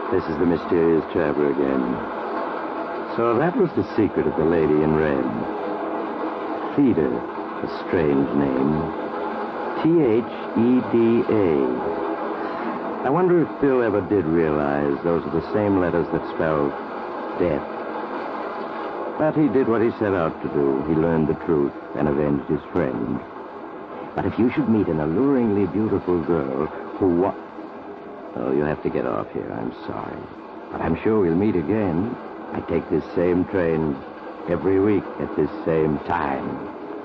This is the mysterious traveler again. So that was the secret of the lady in red. Theda, a strange name. Theda. I wonder if Bill ever did realize those are the same letters that spell death. But he did what he set out to do. He learned the truth and avenged his friend. But if you should meet an alluringly beautiful girl who Oh, you have to get off here. I'm sorry. But I'm sure we'll meet again. I take this same train every week at this same time.